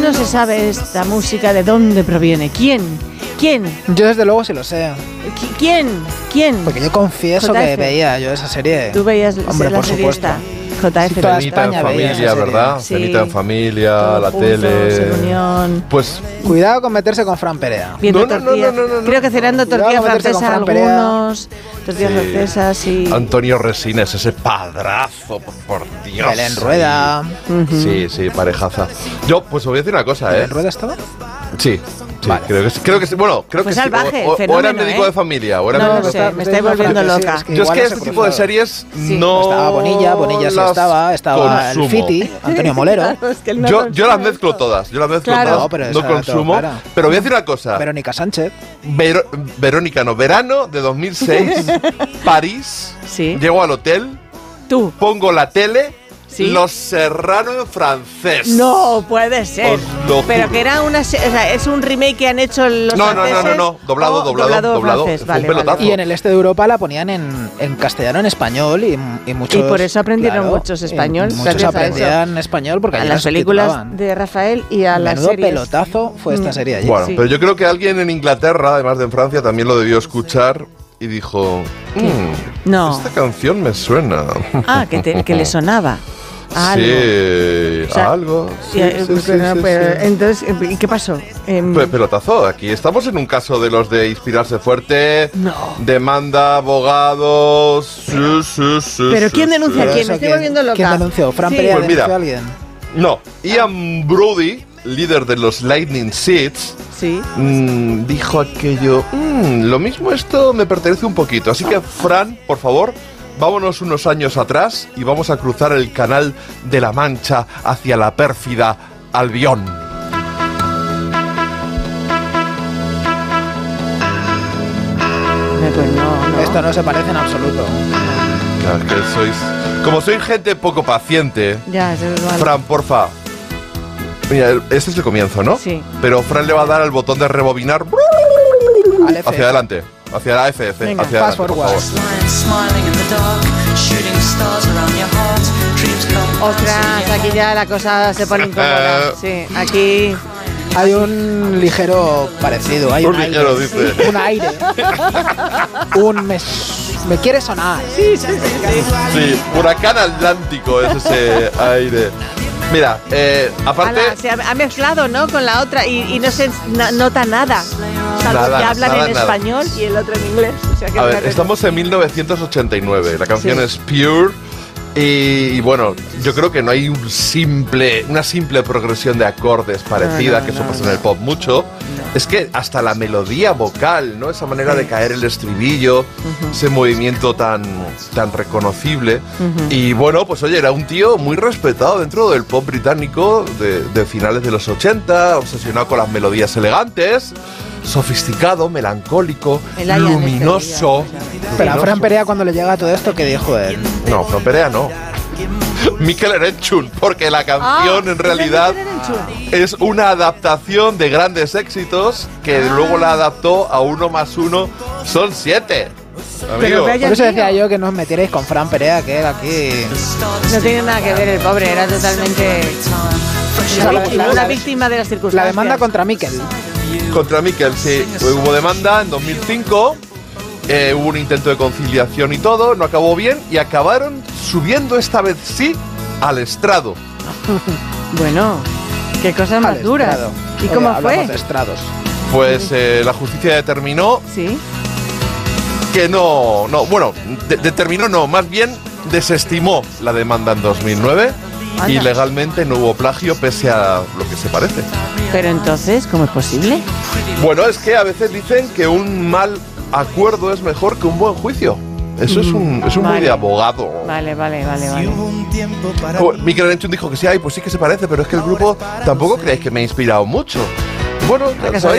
no se sabe esta música de dónde proviene? ¿Quién? Yo desde luego sí lo sé. ¿Quién? Porque yo confieso JF. que veía yo esa serie. Tú veías Hombre, la por serie supuesto. esta. JF. Toda Cenita en España veía esa familia, serie. ¿verdad? Sí. Cenita en familia, Todos la juntos, tele. en unión. Pues Cuidado con meterse con Fran Perea. Viendo No. tortillas. Creo que cenando Cuidado tortillas con meterse con francesas Fran Perea. algunos. Tortillas Sí. francesas y... Antonio Resines, ese padrazo, por Dios. Belén Rueda. Sí, parejaza. Yo, pues os voy a decir una cosa, ¿Belén Rueda estaba? Sí, Vale. creo que sí. Bueno, creo Fue que salvaje, sí. O fenómeno, era médico ¿eh? de familia, o era No médico lo de sé, familia. me estoy volviendo loca. Yo es que este tipo de series Sí. no. Estaba Bonilla sí las estaba el consumo. Fiti, Antonio Molero. Es que él no Yo consume las mezclo esto. todas, Claro. No, pero no esa consumo. claro. Pero voy a decir una cosa. Verónica Sánchez. Verónica, no, verano de 2006, París. Sí. Llego al hotel, Tú. pongo la tele, Sí. Los Serrano en francés. No puede ser. Os lo Pero juro. que era o sea, es un remake que han hecho los No, franceses. doblado, o doblado. francés. Fue un Vale, pelotazo. vale. Y en el este de Europa la ponían en castellano, en español y muchos. Y por eso aprendieron claro, muchos español, Muchos gracias a aprendían español porque A allí las las películas subtitulaban. de Rafael y a las Menudo series. pelotazo fue esta serie allí. Bueno, Sí. pero yo creo que alguien en Inglaterra, además de en Francia, también lo debió escuchar y dijo: No. esta canción me suena. Ah, que le sonaba. A algo. Sí, O sea, algo. Sí, pero, entonces, ¿y qué pasó? Pelotazo, aquí estamos en un caso de los de inspirarse fuerte, No. demanda, abogados. Sí. ¿Pero quién denuncia a Pero quién? eso, Me estoy volviendo loca. ¿Quién denunció? ¿Fran Sí. Perea Pues mira. denunció a alguien? No, Ian Brody, líder de los Lightning Seeds, Sí. dijo aquello: lo mismo esto me pertenece un poquito. Así que, Fran, por favor, vámonos unos años atrás y vamos a cruzar el canal de la Mancha hacia la pérfida Albión. Pues no. Esto no se parece en absoluto. Claro, es que sois... Como sois gente poco paciente, Ya, eso es malo. Fran, porfa. Mira, este es el comienzo, ¿no? Sí. Pero Fran le va a dar al botón de rebobinar Al F. hacia adelante. Hacia la FF. Venga. Hacia Fast adelante, por forward. favor. Smiling in the dark, shooting stars around your heart. Dreams come. Ostras, aquí ya la cosa se pone incómoda. Sí, aquí. Hay un ligero parecido. Hay Un un ligero, aire. dice. Un aire. Me quiere sonar. Sí, huracán atlántico es ese aire. Mira, aparte... Ala, se ha mezclado, ¿no? Con la otra y no se nota nada. Salvo Nada, que hablan nada, en nada. español y el otro en inglés. O sea que A me ver, parece- estamos en 1989. La canción Sí. es Pure. Y bueno, yo creo que no hay una simple progresión de acordes parecida, No, que eso no, pasa en el pop mucho. Es que hasta la melodía vocal, ¿no? Esa manera de caer el estribillo, ese movimiento tan reconocible. Y bueno, pues oye, era un tío muy respetado dentro del pop británico de finales de los 80, obsesionado con las melodías elegantes, sofisticado, melancólico, El Ian luminoso. Pero a Fran Perea cuando le llega todo esto, ¿qué dijo él? No, Fran Perea no. Mikel Erenchun, porque la canción en realidad es una adaptación de grandes éxitos que luego la adaptó a 1 más 1 son 7. Amigo, vaya- Por eso decía yo que no os metierais con Fran Perea, que él aquí... No tiene nada que ver el pobre, era totalmente una víctima de las circunstancias. La demanda contra Mikel. contra Mikel, sí. Hubo demanda en 2005, hubo un intento de conciliación y todo, no acabó bien y acabaron subiendo esta vez sí al estrado. Bueno, qué cosas más Al duras. estrado. ¿Y Oye, cómo hablamos fue? de estrados. Pues la justicia determinó Sí. que determinó no, más bien desestimó la demanda en 2009 Anda. y legalmente no hubo plagio pese a lo que se parece. Pero entonces, ¿cómo es posible? Bueno, es que a veces dicen que un mal acuerdo es mejor que un buen juicio. Eso es un muy Vale. de abogado. Vale. Mikel Erenchun dijo que sí, ay, pues sí que se parece, pero es que el grupo tampoco creéis que me ha inspirado mucho. Bueno, ya sabéis